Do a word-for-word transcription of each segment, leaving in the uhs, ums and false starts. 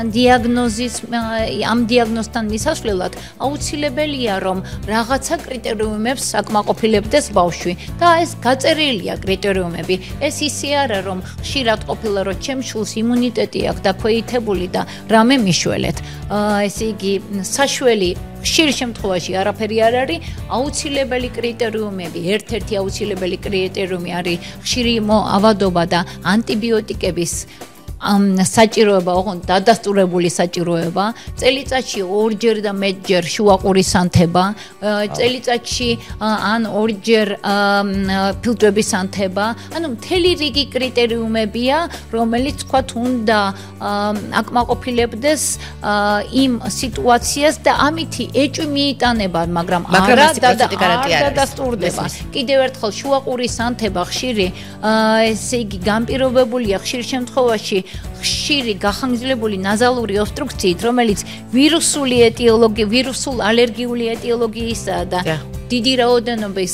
დიაგნოზის ამ დიაგნოზთან მისასვლელად აუცილებელია რომ რაღაცა კრიტერიუმებს აკმაყოფილებდეს ბავშვი და ეს გაწერილია კრიტერიუმები ეს ისე არა რომ ხშირად ყოფილა რომ ჩემს შულს იმუნიტეტი აქვს დაქვეითებული და რამე მიშველეთ ესე იგი საშველი ხშირ შემთხვევაში არაფერი არ არის აუცილებელი კრიტერიუმები ერთ-ერთი აუცილებელი კრიტერიუმი არის ხშირი ავადობა და ანტიბიოტიკების საჭიროება, ოღონდ დადასტურებული საჭიროება, წელიწადში ორჯერ და მეტჯერ შუაყურის ანთება, წელიწადში ან ორჯერ ფილტვების ანთება, ანუ მთელი რიგი კრიტერიუმებია, რომელიც თქვათ უნდა აკმაყოფილებდეს იმ სიტუაციას და ამითი ეჭვი მიიტანება, მაგრამ არა დადასტურდება. კიდევ ერთხელ შუაყურის ანთება ხშირი, ესე იგი განპირობებულია ხშირ შემთხვევაში ხშირი გახანგრძლივებული ნაზალური ობსტრუქციით, რომელიც ვირუსული ეტიოლოგი, ვირუსულ ალერგიული ეტიოლოგიისაა და დიდი რაოდენობის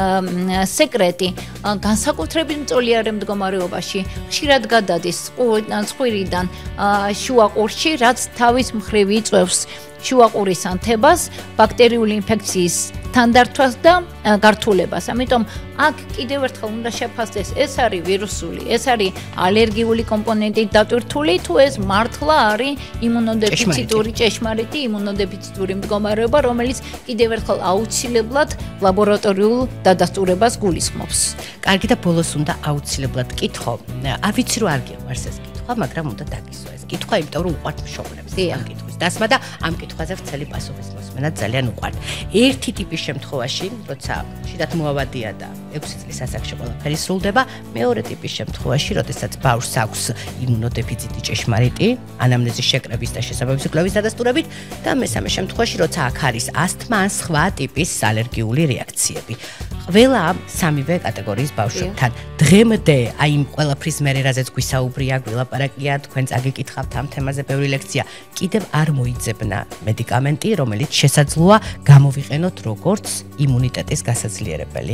სეკრეტი განსაკუთრებით მწოლიარე მდგომარეობაში ხშირად გადადის წყვილიდან შუაყურში, რაც თავის მხრივ იწვევს შუაყურის ანთებას, ბაქტერიული ინფექციის თანდართვას და გართულებას. ამიტომ აქ კიდევ ერთხელ უნდა შეფასდეს, ეს არის ვირუსული, ეს არის ალერგიული კომპონენტით დატვირთული, თუ ეს მართლა არის იმუნოდეფიციტური, ჭეშმარიტი იმუნოდეფიციტური მდგომარეობა, რომელიც კიდევ ერთხელ აუცილებლად ლაბორატორიულ დადასტურებას გულისხმობს. კარგი და ბოლოს უნდა აუცილებლად კითხო. არ ვიცი რომ არ გიყვარს ეს კითხვა, მაგრამ უნდა დაგისვა ეს კითხვა, იმიტომ რომ უყვართ მშობლებს ამ კითხვის დასმა და ამ კითხვაზე ვრცელი პასუხის მოსმენა ძალიან უყვართ. ერთი ტიპის შემთხვევაში, როცა შიდათ მოავადია და ექვსი წლის ასაკში ყველაფერი სრულდება, მეორე ტიპის შემთხვევაში, როდესაც ბავშვს აქვს იმუნოდეფიციტი ჭეშმარიტი, ანამნეზის შეკრების და შესაბამისი კვლევის დადასტურებით და მესამე შემთხვევაში, როცა აქ არის ასთმა ან სხვა ტიპის ალერგიული რეაქციები. ყველა სამივე კატეგორიის ბავშვებთან დღემდე აი იმ ყველაფრის მერე რაზეც გვისაუბრია, გვილაპარაკია, თქვენ წაგიკითხავთ ამ თემაზე ბევრი ლექცია, კიდევ არ მოიძებნა მედიკამენტი, რომელიც შესაძლოა გამოვიყენოთ როგორც იმუნიტეტის გასაძლიერებელი.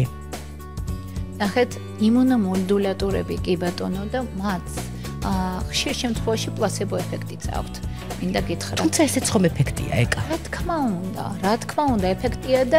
ნახეთ, იმუნომოდულატორები კი ბატონო და მათ ხშირ შემთხვევაში პლაცებო ეფექტიც აქვთ. მინდა გითხრათ. თუმცა ესეც ხომ ეფექტია, ეკა. რა თქმა უნდა, რა თქმა უნდა, ეფექტია და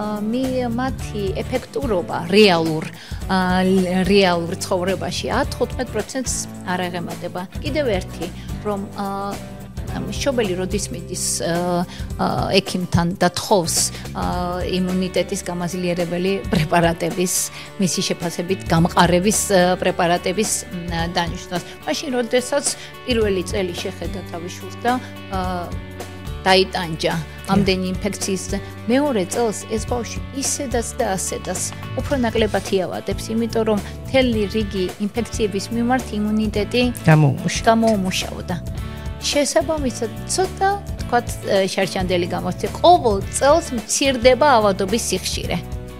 მათი ეფექტურობა რეალურ რეალურ ცხოვრებაში ათი-თხუთმეტ პროცენტს არ აღემატება. კიდევ ერთი, რომ მშობელი როდის მიდის ექიმთან და თხოვს იმუნიტეტის გამაძლიერებელი პრეპარატების, მისი შეფასებით გამყარების პრეპარატების დანიშნვას. მაშინ როდესაც პირველი წელი შეხედა თავის შულს და დაიტანჯა ამდენი ინფექციის მეორე წელს ეს ბავშვი ისედაც და ასედაც უფრო ნაკლებად იავადებს, იმიტომ რომ მთელი რიგი ინფექციების მიმართ იმუნიტეტი გამოუმუშავდა. შესაბამისად, ცოტა თქვათ შარშანდელი გამოსცე, ყოველ წელს მცირდება ავადობის სიხშირე.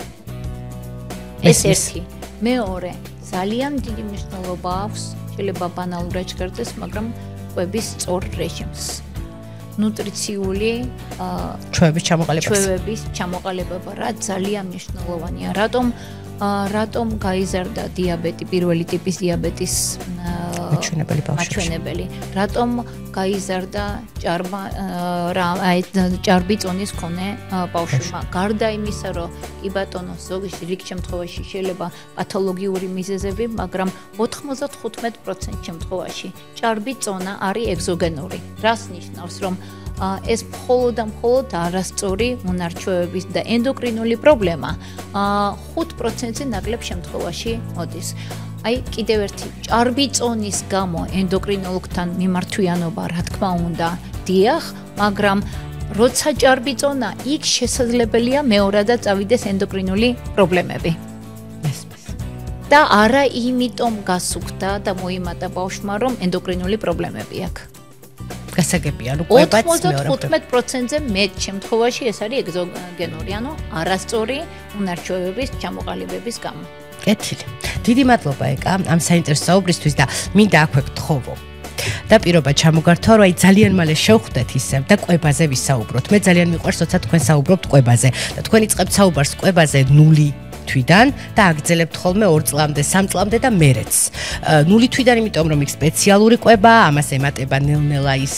ეს ერთი. მეორე, ძალიან დიდი მნიშვნელობა აქვს, შეიძლება ბანალურად ჟღერდეს, მაგრამ კვების სწორ რეჟიმს. ნუტრიციული ჩვევების ჩამოყალიბება. ჩვევების ჩამოყალიბება რა ძალიან მნიშვნელოვანია. რატომ რატომ გაიზარდა დიაბეტი, პირველი ტიპის დიაბეტის მაჩვენებელი ბავშვებში? მაჩვენებელი. რატომ გაიზარდა ჭარბა აი ჭარბი წონის მქონე ბავშვებმა? გარდა იმისა, რომ კი ბატონო, ზოგი რიგ შემთხვევაში შეიძლება პათოლოგიური მიზეზები, მაგრამ ოთხმოცდათხუთმეტ პროცენტ შემთხვევაში ჭარბი წონა არის ეგზოგენური. რას ნიშნავს, რომ ეს მხოლოდ და მხოლოდ არასწორი მონარჩევების და ენდოკრინული პრობლემა ხუთ პროცენტზე ნაკლებ შემთხვევაში მოდის. აი კიდევ ერთი ჭარბი წონის გამო ენდოკრინოლოგთან მიმართვიანობა რა თქმა უნდა დიახ, მაგრამ როცა ჭარბი წონა, იქ შესაძლებელია მეორადად წავიდეს ენდოკრინული პრობლემები. და არა იმიტომ გასუქდა და მოიმატა ბავშვმა, რომ ენდოკრინული პრობლემები აქვს. გასაგებია, ანუ კვებაც ოთხმოცდათხუთმეტ პროცენტზე მეტ შემთხვევაში ეს არის ეგზოგენური, ანუ არასწორი უნარჩვევების ჩამოყალიბების გამო. კეთილი. დიდი მადლობა ეკა ამ საინტერესო საუბრისთვის და მინდა აქვე გთხოვო. და პირობა ჩამოგართვა, რომ აი ძალიან მალე შევხვდეთ ისევ და კვებაზე ვისაუბროთ. მე ძალიან მიყვარს, როცა თქვენ საუბრობთ კვებაზე და თქვენ იწყებთ საუბარს კვებაზე ნული თვიდან და აგრძელებთ ხოლმე ორ წლამდე, სამ წლამდე და მერეც. ნული თვიდან, იმიტომ რომ იქ სპეციალური კვებაა, ამას ემატება ნელ-ნელა ის